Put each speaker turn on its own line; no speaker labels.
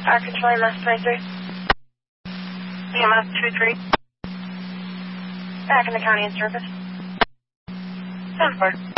Control EMS 23. EMS 23. Back in the county in service. 10-4.